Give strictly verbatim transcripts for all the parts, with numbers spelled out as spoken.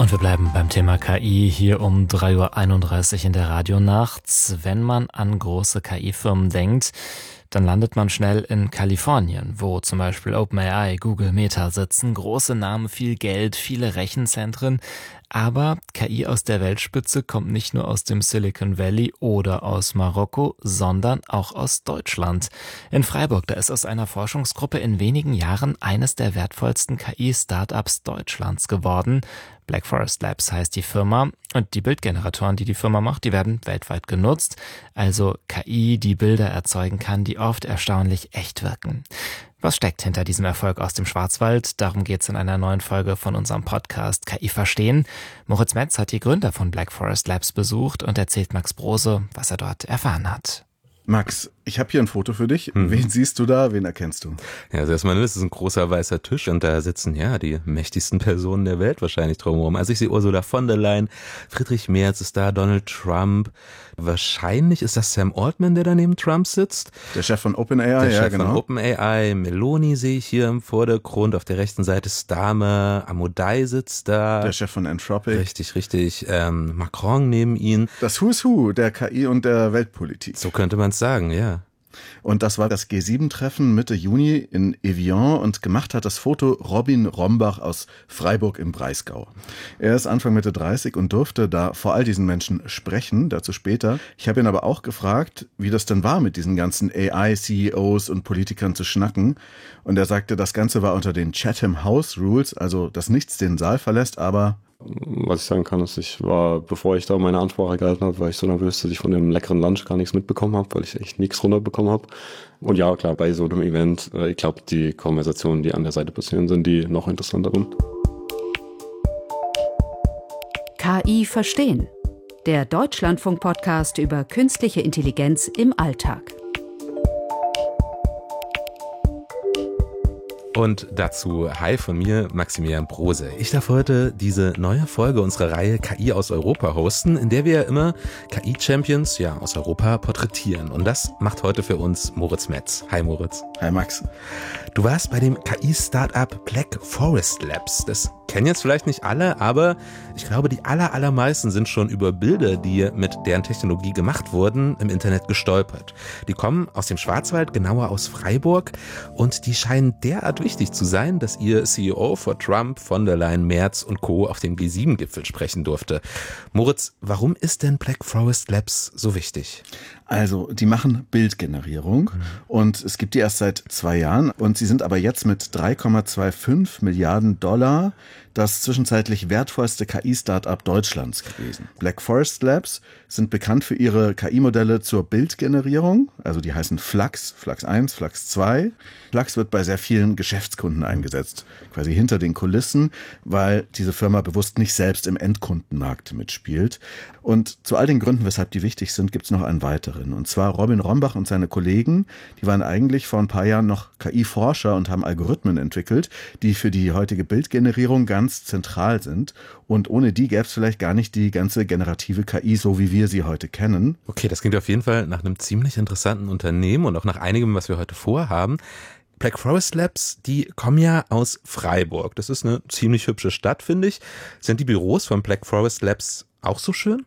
Und wir bleiben beim Thema K I hier um drei Uhr einunddreißig in der Radionacht. Wenn man an große K I-Firmen denkt, dann landet man schnell in Kalifornien, wo zum Beispiel OpenAI, Google, Meta sitzen. Große Namen, viel Geld, viele Rechenzentren. Aber K I aus der Weltspitze kommt nicht nur aus dem Silicon Valley oder aus Marokko, sondern auch aus Deutschland. In Freiburg, da ist aus einer Forschungsgruppe in wenigen Jahren eines der wertvollsten K I-Startups Deutschlands geworden. Black Forest Labs heißt die Firma, und die Bildgeneratoren, die die Firma macht, die werden weltweit genutzt. Also K I, die Bilder erzeugen kann, die oft erstaunlich echt wirken. Was steckt hinter diesem Erfolg aus dem Schwarzwald? Darum geht's in einer neuen Folge von unserem Podcast K I verstehen. Moritz Metz hat die Gründer von Black Forest Labs besucht und erzählt Max Brose, was er dort erfahren hat. Max, ich habe hier ein Foto für dich. Mhm. Wen siehst du da? Wen erkennst du? Ja, also erstmal, das ist ein großer weißer Tisch und da sitzen ja die mächtigsten Personen der Welt wahrscheinlich drumherum. Also ich sehe Ursula von der Leyen, Friedrich Merz ist da, Donald Trump. Wahrscheinlich ist das Sam Altman, der da neben Trump sitzt. Der Chef von OpenAI, der ja Chef genau. von OpenAI, Meloni sehe ich hier im Vordergrund. Auf der rechten Seite Starmer, Amodei sitzt da. Der Chef von Anthropic. Richtig, richtig. Ähm, Macron neben ihn. Das Who's Who der K I und der Weltpolitik. So könnte man es sagen, ja. Und das war das G sieben Treffen Mitte Juni in Evian und gemacht hat das Foto Robin Rombach aus Freiburg im Breisgau. Er ist Anfang Mitte dreißig und durfte da vor all diesen Menschen sprechen, dazu später. Ich habe ihn aber auch gefragt, wie das denn war, mit diesen ganzen A I-C E Os und Politikern zu schnacken. Und er sagte, das Ganze war unter den Chatham House Rules, also dass nichts den Saal verlässt, aber... Was ich sagen kann, ist, ich war, bevor ich da meine Ansprache gehalten habe, war ich so nervös, dass ich von dem leckeren Lunch gar nichts mitbekommen habe, weil ich echt nichts runterbekommen habe. Und ja, klar, bei so einem Event, ich glaube, die Konversationen, die an der Seite passieren, sind die noch interessanteren. K I verstehen. Der Deutschlandfunk-Podcast über künstliche Intelligenz im Alltag. Und dazu hi von mir, Maximilian Brose. Ich darf heute diese neue Folge unserer Reihe K I aus Europa hosten, in der wir ja immer K I-Champions ja, aus Europa porträtieren. Und das macht heute für uns Moritz Metz. Hi Moritz. Hi Max. Du warst bei dem K I-Startup Black Forest Labs. Das kennen jetzt vielleicht nicht alle, aber ich glaube, die aller, allermeisten sind schon über Bilder, die mit deren Technologie gemacht wurden, im Internet gestolpert. Die kommen aus dem Schwarzwald, genauer aus Freiburg, und die scheinen derart wichtig zu sein, dass ihr C E O vor Trump, von der Leyen, Merz und Co. auf dem G sieben Gipfel sprechen durfte. Moritz, warum ist denn Black Forest Labs so wichtig? Also, die machen Bildgenerierung mhm. und es gibt die erst seit zwei Jahren und sie sind aber jetzt mit drei Komma fünfundzwanzig Milliarden Dollar das zwischenzeitlich wertvollste K I-Startup Deutschlands gewesen. Black Forest Labs sind bekannt für ihre K I-Modelle zur Bildgenerierung, also die heißen Flux, Flux eins, Flux zwei. Flux wird bei sehr vielen Geschäftskunden eingesetzt, quasi hinter den Kulissen, weil diese Firma bewusst nicht selbst im Endkundenmarkt mitspielt. Und zu all den Gründen, weshalb die wichtig sind, gibt es noch einen weiteren. Und zwar Robin Rombach und seine Kollegen, die waren eigentlich vor ein paar Jahren noch K I-Forscher und haben Algorithmen entwickelt, die für die heutige Bildgenerierung ganz zentral sind. Und ohne die gäbe es vielleicht gar nicht die ganze generative K I, so wie wir sie heute kennen. Okay, das klingt auf jeden Fall nach einem ziemlich interessanten Unternehmen und auch nach einigem, was wir heute vorhaben. Black Forest Labs, die kommen ja aus Freiburg. Das ist eine ziemlich hübsche Stadt, finde ich. Sind die Büros von Black Forest Labs auch so schön?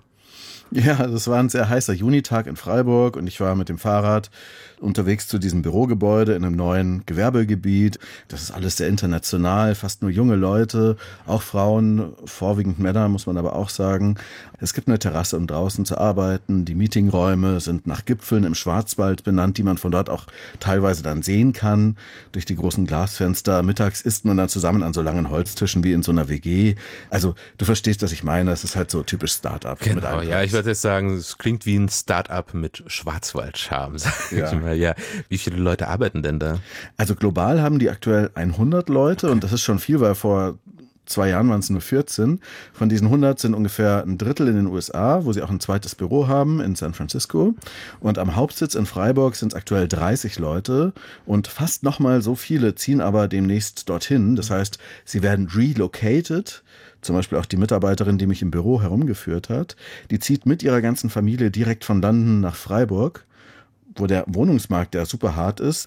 Ja, das war ein sehr heißer Junitag in Freiburg und ich war mit dem Fahrrad unterwegs zu diesem Bürogebäude in einem neuen Gewerbegebiet. Das ist alles sehr international, fast nur junge Leute, auch Frauen, vorwiegend Männer, muss man aber auch sagen. Es gibt eine Terrasse, um draußen zu arbeiten. Die Meetingräume sind nach Gipfeln im Schwarzwald benannt, die man von dort auch teilweise dann sehen kann. Durch die großen Glasfenster. Mittags isst man dann zusammen an so langen Holztischen wie in so einer W G. Also du verstehst, was ich meine. Es ist halt so typisch Start-up. Genau, ja, ich würde jetzt sagen, es klingt wie ein Start-up mit Schwarzwald-Charme, sag ja. ich mal. Ja, wie viele Leute arbeiten denn da? Also global haben die aktuell hundert Leute, okay. Und das ist schon viel, weil vor zwei Jahren waren es nur vierzehn. Von diesen hundert sind ungefähr ein Drittel in den U S A, wo sie auch ein zweites Büro haben in San Francisco. Und am Hauptsitz in Freiburg sind es aktuell dreißig Leute und fast nochmal so viele ziehen aber demnächst dorthin. Das heißt, sie werden relocated. Zum Beispiel auch die Mitarbeiterin, die mich im Büro herumgeführt hat, die zieht mit ihrer ganzen Familie direkt von London nach Freiburg, wo der Wohnungsmarkt ja super hart ist.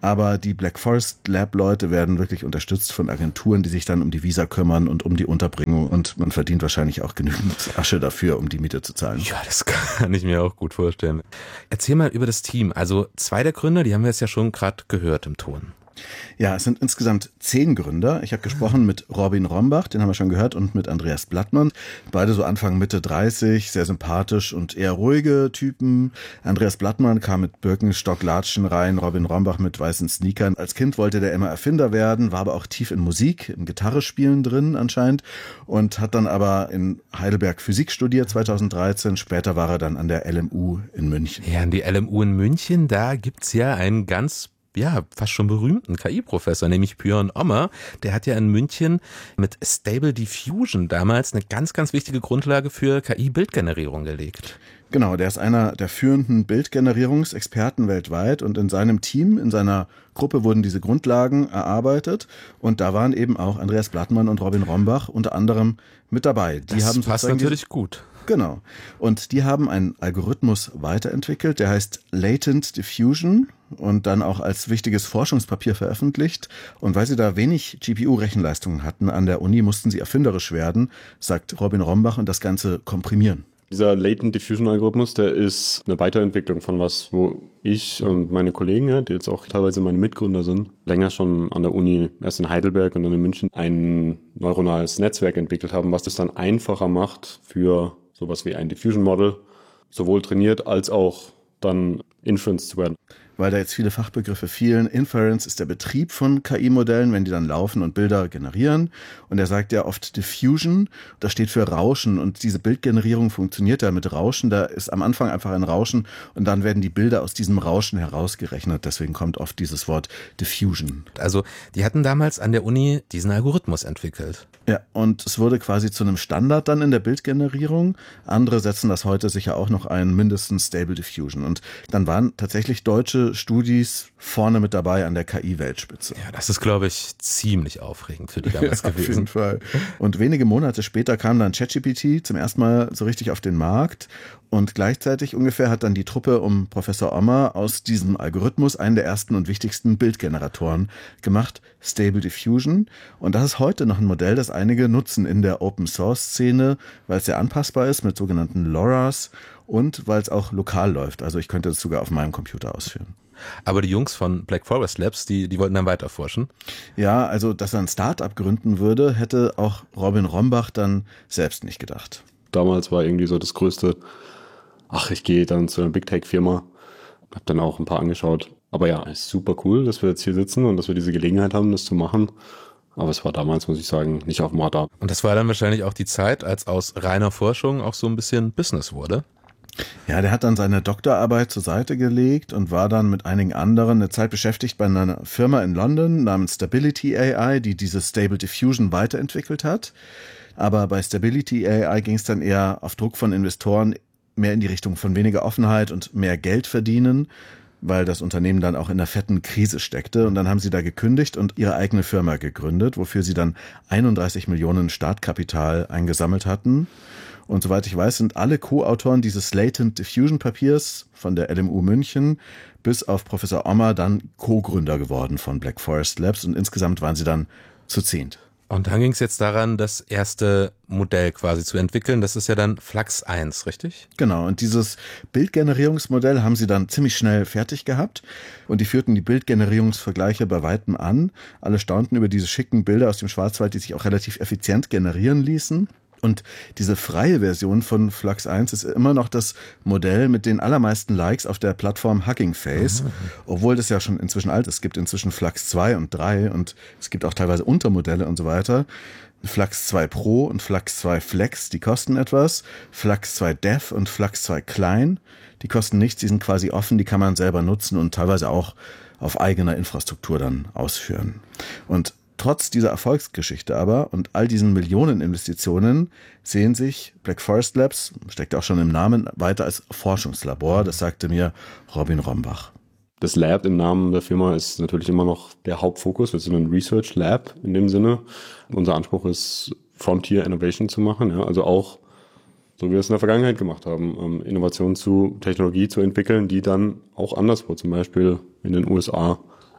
Aber die Black Forest Lab Leute werden wirklich unterstützt von Agenturen, die sich dann um die Visa kümmern und um die Unterbringung. Und man verdient wahrscheinlich auch genügend Asche dafür, um die Miete zu zahlen. Ja, das kann ich mir auch gut vorstellen. Erzähl mal über das Team. Also zwei der Gründer, die haben wir jetzt ja schon gerade gehört im Ton. Ja, es sind insgesamt zehn Gründer. Ich habe gesprochen mit Robin Rombach, den haben wir schon gehört, und mit Andreas Blattmann. Beide so Anfang Mitte dreißig, sehr sympathisch und eher ruhige Typen. Andreas Blattmann kam mit Birkenstock-Latschen rein, Robin Rombach mit weißen Sneakern. Als Kind wollte der immer Erfinder werden, war aber auch tief in Musik, im Gitarrespielen drin anscheinend und hat dann aber in Heidelberg Physik studiert zweitausenddreizehn. Später war er dann an der L M U in München. Ja, an die L M U in München, da gibt's ja einen ganz ja, fast schon berühmten K I-Professor, nämlich Björn Ommer. Der hat ja in München mit Stable Diffusion damals eine ganz, ganz wichtige Grundlage für K I-Bildgenerierung gelegt. Genau, der ist einer der führenden Bildgenerierungsexperten weltweit und in seinem Team, in seiner Gruppe wurden diese Grundlagen erarbeitet und da waren eben auch Andreas Blattmann und Robin Rombach unter anderem mit dabei. Die das haben passt natürlich gut. Genau. Und die haben einen Algorithmus weiterentwickelt, der heißt Latent Diffusion und dann auch als wichtiges Forschungspapier veröffentlicht. Und weil sie da wenig G P U-Rechenleistungen hatten an der Uni, mussten sie erfinderisch werden, sagt Robin Rombach, und das Ganze komprimieren. Dieser Latent Diffusion Algorithmus, der ist eine Weiterentwicklung von was, wo ich und meine Kollegen, die jetzt auch teilweise meine Mitgründer sind, länger schon an der Uni, erst in Heidelberg und dann in München, ein neuronales Netzwerk entwickelt haben, was das dann einfacher macht für sowas wie ein Diffusion Model, sowohl trainiert als auch dann inferenced zu werden. Weil da jetzt viele Fachbegriffe fielen. Inference ist der Betrieb von K I-Modellen, wenn die dann laufen und Bilder generieren. Und er sagt ja oft Diffusion, das steht für Rauschen. Und diese Bildgenerierung funktioniert ja mit Rauschen. Da ist am Anfang einfach ein Rauschen und dann werden die Bilder aus diesem Rauschen herausgerechnet. Deswegen kommt oft dieses Wort Diffusion. Also die hatten damals an der Uni diesen Algorithmus entwickelt. Ja, und es wurde quasi zu einem Standard dann in der Bildgenerierung. Andere setzen das heute sicher auch noch ein, mindestens Stable Diffusion. Und dann waren tatsächlich deutsche Studis vorne mit dabei an der K I-Weltspitze. Ja, das ist, glaube ich, ziemlich aufregend für die damals ja, gewesen. Auf jeden Fall. Und wenige Monate später kam dann ChatGPT zum ersten Mal so richtig auf den Markt. Und gleichzeitig ungefähr hat dann die Truppe um Professor Ommer aus diesem Algorithmus einen der ersten und wichtigsten Bildgeneratoren gemacht, Stable Diffusion. Und das ist heute noch ein Modell, das einige nutzen in der Open-Source-Szene, weil es sehr anpassbar ist mit sogenannten LoRa's und weil es auch lokal läuft. Also ich könnte es sogar auf meinem Computer ausführen. Aber die Jungs von Black Forest Labs, die, die wollten dann weiter forschen? Ja, also dass er ein Start-up gründen würde, hätte auch Robin Rombach dann selbst nicht gedacht. Damals war irgendwie so das größte, ach, ich gehe dann zu einer Big Tech-Firma, habe dann auch ein paar angeschaut. Aber ja, ist super cool, dass wir jetzt hier sitzen und dass wir diese Gelegenheit haben, das zu machen. Aber es war damals, muss ich sagen, nicht auf dem Radar. Und das war dann wahrscheinlich auch die Zeit, als aus reiner Forschung auch so ein bisschen Business wurde? Ja, der hat dann seine Doktorarbeit zur Seite gelegt und war dann mit einigen anderen eine Zeit beschäftigt bei einer Firma in London namens Stability A I, die diese Stable Diffusion weiterentwickelt hat. Aber bei Stability A I ging es dann eher auf Druck von Investoren mehr in die Richtung von weniger Offenheit und mehr Geld verdienen, weil das Unternehmen dann auch in einer fetten Krise steckte. Und dann haben sie da gekündigt und ihre eigene Firma gegründet, wofür sie dann einunddreißig Millionen Startkapital eingesammelt hatten. Und soweit ich weiß, sind alle Co-Autoren dieses Latent Diffusion Papiers von der L M U München bis auf Professor Ommer dann Co-Gründer geworden von Black Forest Labs und insgesamt waren sie dann zu zehnt. Und dann ging es jetzt daran, das erste Modell quasi zu entwickeln. Das ist ja dann Flux eins, richtig? Genau, und dieses Bildgenerierungsmodell haben sie dann ziemlich schnell fertig gehabt und die führten die Bildgenerierungsvergleiche bei weitem an. Alle staunten über diese schicken Bilder aus dem Schwarzwald, die sich auch relativ effizient generieren ließen. Und diese freie Version von Flux eins ist immer noch das Modell mit den allermeisten Likes auf der Plattform Hugging Face, mhm. obwohl das ja schon inzwischen alt ist. Es gibt inzwischen Flux zwei und drei und es gibt auch teilweise Untermodelle und so weiter. Flux zwei Pro und Flux zwei Flex, die kosten etwas. Flux zwei Dev und Flux zwei Klein, die kosten nichts, die sind quasi offen, die kann man selber nutzen und teilweise auch auf eigener Infrastruktur dann ausführen. Und trotz dieser Erfolgsgeschichte aber und all diesen Millioneninvestitionen sehen sich Black Forest Labs, steckt auch schon im Namen, weiter als Forschungslabor. Das sagte mir Robin Rombach. Das Lab im Namen der Firma ist natürlich immer noch der Hauptfokus. Wir sind ein Research Lab in dem Sinne. Unser Anspruch ist, Frontier Innovation zu machen. Ja, also auch, so wie wir es in der Vergangenheit gemacht haben, Innovationen zu Technologie zu entwickeln, die dann auch anderswo, zum Beispiel in den U S A,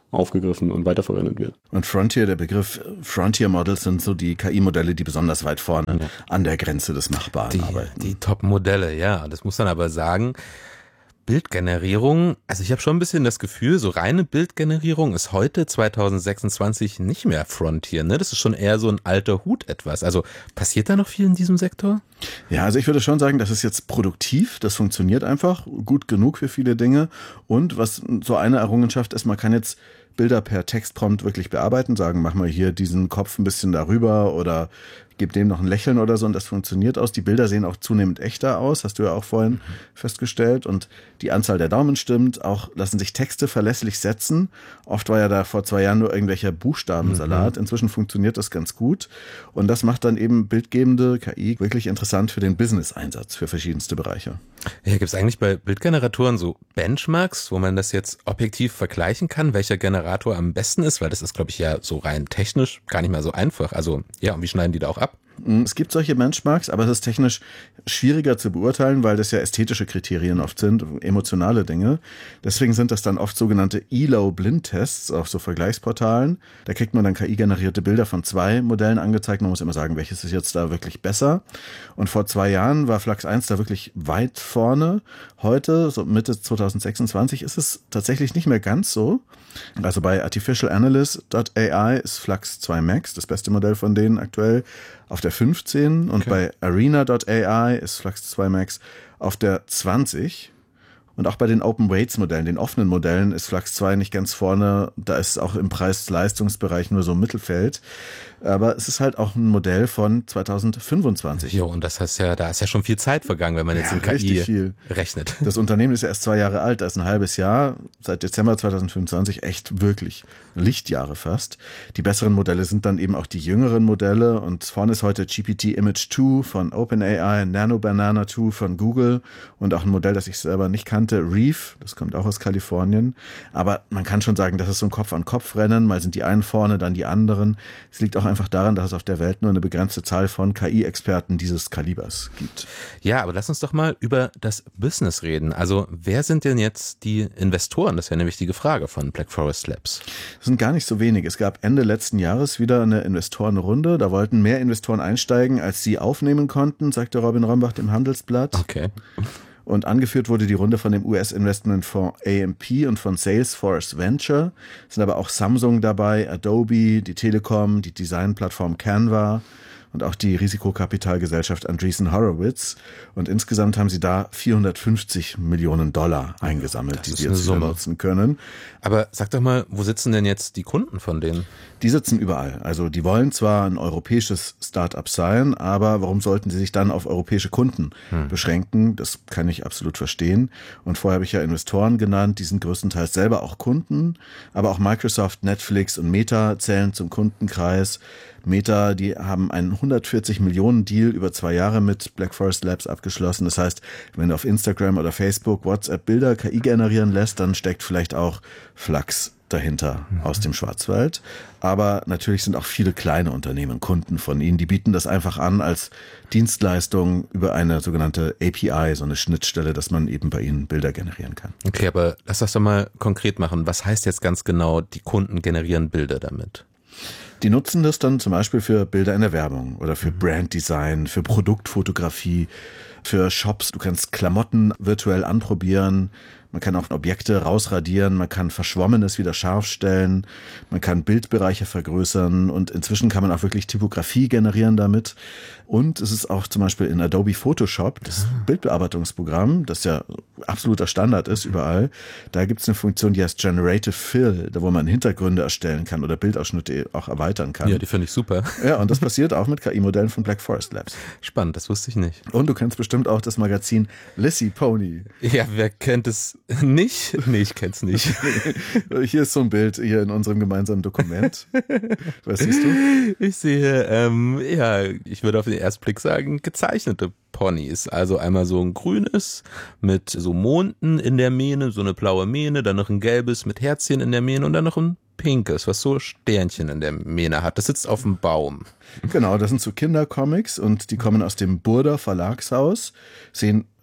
aufgegriffen und weiterverwendet wird. Und Frontier, der Begriff Frontier Models sind so die K I-Modelle, die besonders weit vorne ja. an der Grenze des Machbaren die, arbeiten. Die Top-Modelle, ja. Das muss man aber sagen. Bildgenerierung, also ich habe schon ein bisschen das Gefühl, so reine Bildgenerierung ist heute zwanzig sechsundzwanzig nicht mehr Frontier, ne? Das ist schon eher so ein alter Hut etwas. Also passiert da noch viel in diesem Sektor? Ja, also ich würde schon sagen, das ist jetzt produktiv, das funktioniert einfach gut genug für viele Dinge. Und was so eine Errungenschaft ist, man kann jetzt Bilder per Textprompt wirklich bearbeiten, sagen, mach mal hier diesen Kopf ein bisschen darüber oder gib dem noch ein Lächeln oder so und das funktioniert aus. Die Bilder sehen auch zunehmend echter aus, hast du ja auch vorhin mhm. festgestellt und die Anzahl der Daumen stimmt. Auch lassen sich Texte verlässlich setzen. Oft war ja da vor zwei Jahren nur irgendwelcher Buchstabensalat. Mhm. Inzwischen funktioniert das ganz gut und das macht dann eben bildgebende K I wirklich interessant für den Business-Einsatz für verschiedenste Bereiche. Ja, gibt es eigentlich bei Bildgeneratoren so Benchmarks, wo man das jetzt objektiv vergleichen kann, welcher Generator am besten ist? Weil das ist, glaube ich, ja so rein technisch gar nicht mal so einfach. Also ja, und wie schneiden die da auch ab? Es gibt solche Benchmarks, aber es ist technisch schwieriger zu beurteilen, weil das ja ästhetische Kriterien oft sind, emotionale Dinge. Deswegen sind das dann oft sogenannte E L O-Blindtests auf so Vergleichsportalen. Da kriegt man dann K I-generierte Bilder von zwei Modellen angezeigt. Man muss immer sagen, welches ist jetzt da wirklich besser. Und vor zwei Jahren war Flux eins da wirklich weit vorne. Heute, so Mitte zwanzig sechsundzwanzig, ist es tatsächlich nicht mehr ganz so. Also bei artificial analyst Punkt A I ist Flux zwei Max, das beste Modell von denen aktuell, auf der fünfzehn und okay. bei arena Punkt A I ist Flux zwei Max auf der zwanzig. Und auch bei den Open Weights Modellen, den offenen Modellen, ist Flux zwei nicht ganz vorne. Da ist es auch im Preis-Leistungsbereich nur so im Mittelfeld. Aber es ist halt auch ein Modell von zwanzig fünfundzwanzig. Jo, und das heißt ja, da ist ja schon viel Zeit vergangen, wenn man jetzt ja, in K I viel. rechnet. Das Unternehmen ist ja erst zwei Jahre alt, da ist ein halbes Jahr, seit Dezember zwanzig fünfundzwanzig, echt wirklich Lichtjahre fast. Die besseren Modelle sind dann eben auch die jüngeren Modelle und vorne ist heute G P T Image zwei von OpenAI, Nano Banana zwei von Google und auch ein Modell, das ich selber nicht kannte, Reef, das kommt auch aus Kalifornien. Aber man kann schon sagen, das ist so ein Kopf-an-Kopf-Rennen, mal sind die einen vorne, dann die anderen. Es liegt auch einfach daran, dass es auf der Welt nur eine begrenzte Zahl von K I-Experten dieses Kalibers gibt. Ja, aber lass uns doch mal über das Business reden. Also wer sind denn jetzt die Investoren? Das wäre eine wichtige Frage von Black Forest Labs. Das sind gar nicht so wenig. Es gab Ende letzten Jahres wieder eine Investorenrunde. Da wollten mehr Investoren einsteigen, als sie aufnehmen konnten, sagte Robin Rombach dem Handelsblatt. Okay. Und angeführt wurde die Runde von dem U S-Investmentfonds A M P und von Salesforce Venture. Es sind aber auch Samsung dabei, Adobe, die Telekom, die Designplattform Canva und auch die Risikokapitalgesellschaft Andreessen Horowitz. Und insgesamt haben sie da vierhundertfünfzig Millionen Dollar eingesammelt, die sie jetzt wieder nutzen können. Aber sag doch mal, wo sitzen denn jetzt die Kunden von denen? Die sitzen überall. Also die wollen zwar ein europäisches Start-up sein, aber warum sollten sie sich dann auf europäische Kunden hm. beschränken? Das kann ich absolut verstehen. Und vorher habe ich ja Investoren genannt, die sind größtenteils selber auch Kunden, aber auch Microsoft, Netflix und Meta zählen zum Kundenkreis. Meta, die haben einen hundertvierzig Millionen Deal über zwei Jahre mit Black Forest Labs abgeschlossen. Das heißt, wenn du auf Instagram oder Facebook WhatsApp Bilder K I generieren lässt, dann steckt vielleicht auch Flux dahinter mhm. aus dem Schwarzwald. Aber natürlich sind auch viele kleine Unternehmen Kunden von ihnen. Die bieten das einfach an als Dienstleistung über eine sogenannte A P I, so eine Schnittstelle, dass man eben bei ihnen Bilder generieren kann. Okay, aber lass das doch mal konkret machen. Was heißt jetzt ganz genau, die Kunden generieren Bilder damit? Die nutzen das dann zum Beispiel für Bilder in der Werbung oder für Branddesign, für Produktfotografie, für Shops. Du kannst Klamotten virtuell anprobieren. Man kann auch Objekte rausradieren, man kann Verschwommenes wieder scharf stellen, man kann Bildbereiche vergrößern und inzwischen kann man auch wirklich Typografie generieren damit. Und es ist auch zum Beispiel in Adobe Photoshop, das Bildbearbeitungsprogramm, das ja absoluter Standard ist überall, da gibt es eine Funktion, die heißt Generative Fill, da wo man Hintergründe erstellen kann oder Bildausschnitte auch erweitern kann. Ja, die finde ich super. Ja, und das passiert auch mit K I-Modellen von Black Forest Labs. Spannend, das wusste ich nicht. Und du kennst bestimmt auch das Magazin Lissy Pony. Ja, wer kennt es nicht? Nee, ich kenn's nicht. Hier ist so ein Bild hier in unserem gemeinsamen Dokument. Was siehst du? Ich sehe, ähm, ja, ich würde auf den ersten Blick sagen, gezeichnete Ponys. Also einmal so ein grünes mit so Monden in der Mähne, so eine blaue Mähne, dann noch ein gelbes mit Herzchen in der Mähne und dann noch ein pinkes, was so Sternchen in der Mähne hat. Das sitzt auf dem Baum. Genau, das sind so Kindercomics und die kommen aus dem Burda Verlagshaus, sehen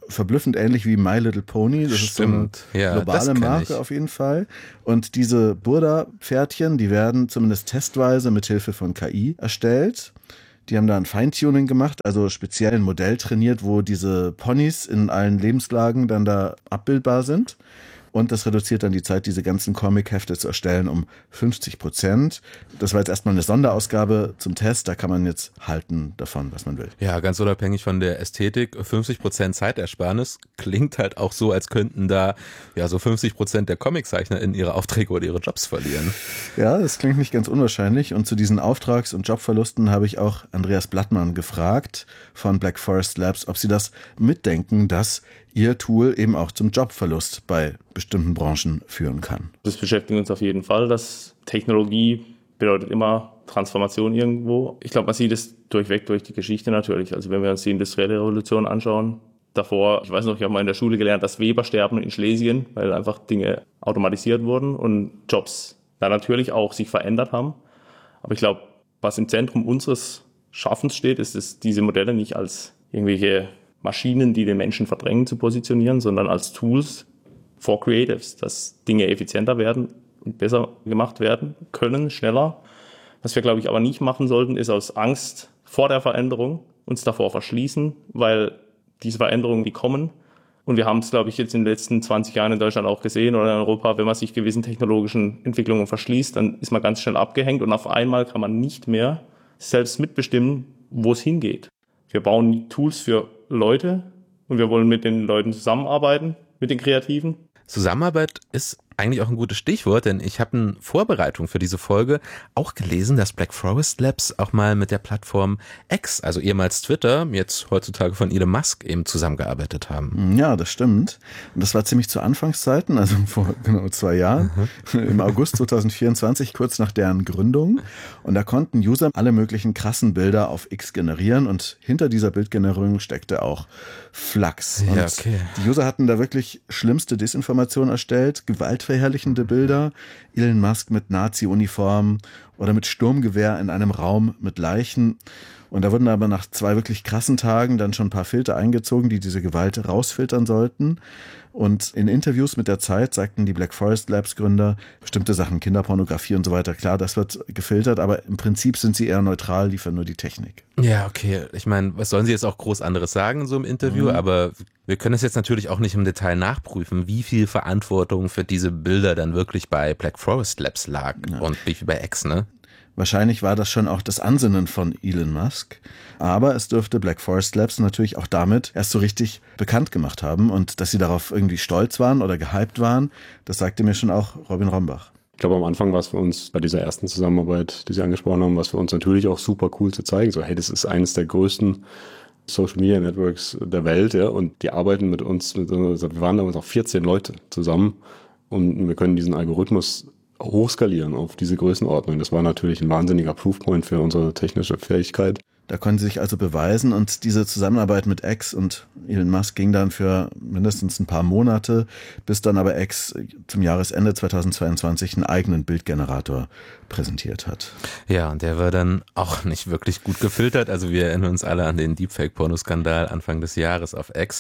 verblüffend ähnlich wie My Little Pony. Das Stimmt. ist so eine ja, globale Marke ich. auf jeden Fall. Und diese Burda-Pferdchen, die werden zumindest testweise mit Hilfe von K I erstellt. Die haben da ein Feintuning gemacht, also speziell ein Modell trainiert, wo diese Ponys in allen Lebenslagen dann da abbildbar sind. Und das reduziert dann die Zeit, diese ganzen Comic-Hefte zu erstellen, um fünfzig Prozent. Das war jetzt erstmal eine Sonderausgabe zum Test. Da kann man jetzt halten davon, was man will. Ja, ganz unabhängig von der Ästhetik, fünfzig Prozent Zeitersparnis klingt halt auch so, als könnten da ja so fünfzig Prozent der Comiczeichner in ihre Aufträge oder ihre Jobs verlieren. Ja, das klingt nicht ganz unwahrscheinlich. Und zu diesen Auftrags- und Jobverlusten habe ich auch Andreas Blattmann gefragt von Black Forest Labs, ob sie das mitdenken, dass ihr Tool eben auch zum Jobverlust bei bestimmten Branchen führen kann. Das beschäftigt uns auf jeden Fall, dass Technologie bedeutet immer Transformation irgendwo. Ich glaube, man sieht es durchweg durch die Geschichte natürlich. Also wenn wir uns die industrielle Revolution anschauen, davor, ich weiß noch, ich habe mal in der Schule gelernt, dass Weber sterben in Schlesien, weil einfach Dinge automatisiert wurden und Jobs da natürlich auch sich verändert haben. Aber ich glaube, was im Zentrum unseres Schaffens steht, ist es, diese Modelle nicht als irgendwelche Maschinen, die den Menschen verdrängen, zu positionieren, sondern als Tools for Creatives, dass Dinge effizienter werden und besser gemacht werden können, schneller. Was wir, glaube ich, aber nicht machen sollten, ist aus Angst vor der Veränderung uns davor verschließen, weil diese Veränderungen, die kommen. Und wir haben es, glaube ich, jetzt in den letzten zwanzig Jahren in Deutschland auch gesehen oder in Europa, wenn man sich gewissen technologischen Entwicklungen verschließt, dann ist man ganz schnell abgehängt und auf einmal kann man nicht mehr selbst mitbestimmen, wo es hingeht. Wir bauen Tools für Leute und wir wollen mit den Leuten zusammenarbeiten, mit den Kreativen. Zusammenarbeit ist eigentlich auch ein gutes Stichwort, denn ich habe in Vorbereitung für diese Folge auch gelesen, dass Black Forest Labs auch mal mit der Plattform X, also ehemals Twitter, jetzt heutzutage von Elon Musk, eben zusammengearbeitet haben. Ja, das stimmt. Und das war ziemlich zu Anfangszeiten, also vor genau zwei Jahren, mhm. im August zweitausendvierundzwanzig, kurz nach deren Gründung. Und da konnten User alle möglichen krassen Bilder auf X generieren und hinter dieser Bildgenerierung steckte auch Flachs. Und ja, okay. Die User hatten da wirklich schlimmste Desinformation erstellt, gewaltverherrlichende Bilder, Elon Musk mit Nazi-Uniform oder mit Sturmgewehr in einem Raum mit Leichen. Und da wurden aber nach zwei wirklich krassen Tagen dann schon ein paar Filter eingezogen, die diese Gewalt rausfiltern sollten. Und in Interviews mit der Zeit sagten die Black Forest Labs Gründer, bestimmte Sachen, Kinderpornografie und so weiter, klar, das wird gefiltert, aber im Prinzip sind sie eher neutral, liefern nur die Technik. Ja, okay. Ich meine, was sollen sie jetzt auch groß anderes sagen in so einem Interview? Mhm. Aber wir können es jetzt natürlich auch nicht im Detail nachprüfen, wie viel Verantwortung für diese Bilder dann wirklich bei Black Forest Labs lag ja. und wie viel bei X, ne? Wahrscheinlich war das schon auch das Ansinnen von Elon Musk. Aber es dürfte Black Forest Labs natürlich auch damit erst so richtig bekannt gemacht haben. Und dass sie darauf irgendwie stolz waren oder gehypt waren, das sagte mir schon auch Robin Rombach. Ich glaube, am Anfang war es für uns bei dieser ersten Zusammenarbeit, die Sie angesprochen haben, war es für uns natürlich auch super cool zu zeigen. So, hey, das ist eines der größten Social Media Networks der Welt, ja, und die arbeiten mit uns, mit, wir waren damals auch vierzehn Leute zusammen und wir können diesen Algorithmus hochskalieren auf diese Größenordnung. Das war natürlich ein wahnsinniger Proofpoint für unsere technische Fähigkeit. Da konnten sie sich also beweisen und diese Zusammenarbeit mit X und Elon Musk ging dann für mindestens ein paar Monate, bis dann aber X zum Jahresende zweitausendzweiundzwanzig einen eigenen Bildgenerator präsentiert hat. Ja, und der war dann auch nicht wirklich gut gefiltert. Also wir erinnern uns alle an den Deepfake-Pornoskandal Anfang des Jahres auf X.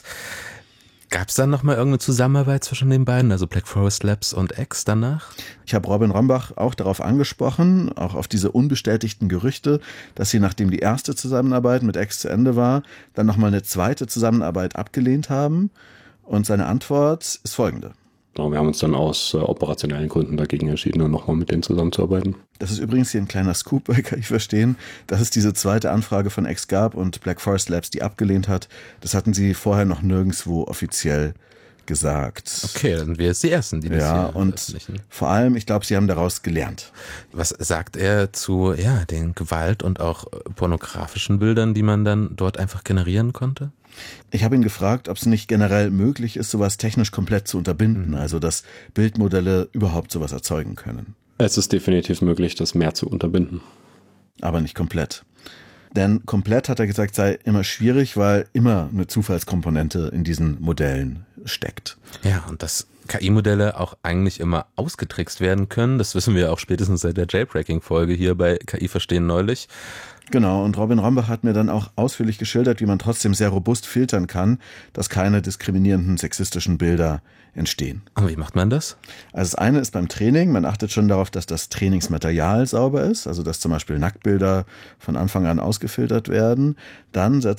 Gab es dann nochmal irgendeine Zusammenarbeit zwischen den beiden, also Black Forest Labs und X danach? Ich habe Robin Rombach auch darauf angesprochen, auch auf diese unbestätigten Gerüchte, dass sie, nachdem die erste Zusammenarbeit mit X zu Ende war, dann nochmal eine zweite Zusammenarbeit abgelehnt haben. Und seine Antwort ist folgende. Wir haben uns dann aus äh, operationellen Gründen dagegen entschieden, dann nochmal mit denen zusammenzuarbeiten. Das ist übrigens hier ein kleiner Scoop bei K I Verstehen, dass es diese zweite Anfrage von X gab und Black Forest Labs die abgelehnt hat. Das hatten sie vorher noch nirgendwo offiziell gesagt. Okay, dann sind wir jetzt die Ersten, die das ja, hier und vor allem, ich glaube, sie haben daraus gelernt. Was sagt er zu ja, den Gewalt- und auch pornografischen Bildern, die man dann dort einfach generieren konnte? Ich habe ihn gefragt, ob es nicht generell möglich ist, sowas technisch komplett zu unterbinden, mhm. also dass Bildmodelle überhaupt sowas erzeugen können. Es ist definitiv möglich, das mehr zu unterbinden. Aber nicht komplett. Denn komplett, hat er gesagt, sei immer schwierig, weil immer eine Zufallskomponente in diesen Modellen steckt. Ja, und dass K I-Modelle auch eigentlich immer ausgetrickst werden können, das wissen wir auch spätestens seit der Jailbreaking-Folge hier bei K I Verstehen neulich. Genau, und Robin Rombach hat mir dann auch ausführlich geschildert, wie man trotzdem sehr robust filtern kann, dass keine diskriminierenden sexistischen Bilder entstehen. Aber wie macht man das? Also das eine ist beim Training, man achtet schon darauf, dass das Trainingsmaterial sauber ist, also dass zum Beispiel Nacktbilder von Anfang an ausgefiltert werden. Dann setzt